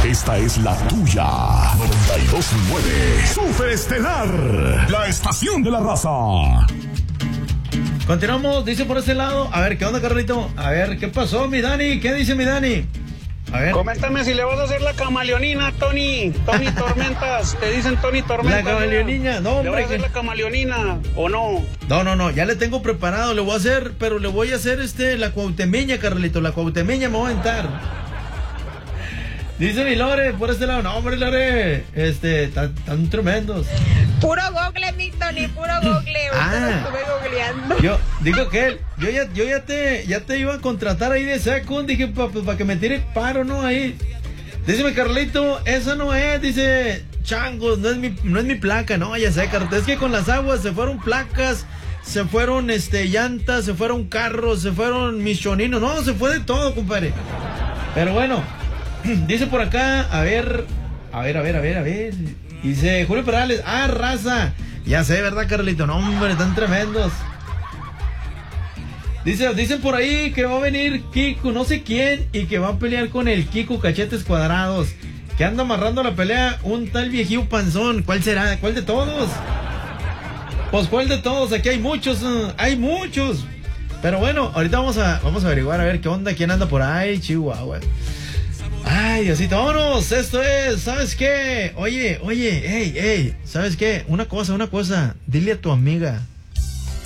Esta es la tuya. 92.9 Super Estelar, la estación de la raza. Continuamos, dice por ese lado. A ver, ¿qué onda, Carlito? A ver, ¿qué pasó, mi Dani? ¿Qué dice mi Dani? A ver. Coméntame si le vas a hacer la camaleonina, Tony. Tony Tormentas. Te dicen Tony Tormentas. La camaleonina, no, hombre. ¿Le vas a hacer la camaleonina o no? No, ya le tengo preparado. Le voy a hacer, pero le voy a hacer la cuautemeña, Carlito. La cuautemeña me voy a aventar. Dice mi Lore, por este lado. No, hombre, Lore. Tan tremendos. Puro google, mi Tony, puro google. Estuve googleando. Yo digo que yo ya te iba a contratar ahí de secund. Dije, para que me tire paro, ¿no? Ahí. Díceme, Carlito, esa no es, dice Changos, no es mi placa. No, ya sé, Carlito. Es que con las aguas se fueron placas, se fueron llantas, se fueron carros, se fueron michoninos. No, se fue de todo, compadre. Pero bueno, dice por acá, a ver. Dice Julio Perales, raza. Ya sé, ¿verdad, Carlito? No, hombre, están tremendos. Dicen por ahí que va a venir Kiko, no sé quién, y que va a pelear con el Kiko Cachetes Cuadrados. Que anda amarrando la pelea un tal viejillo panzón. ¿Cuál será? ¿Cuál de todos? Pues, ¿cuál de todos? Aquí hay muchos, Pero bueno, ahorita vamos a averiguar a ver qué onda, quién anda por ahí, Chihuahua. Ay, Diosito, vámonos. Esto es, ¿sabes qué? Oye, hey, ¿sabes qué? Una cosa. Dile a tu amiga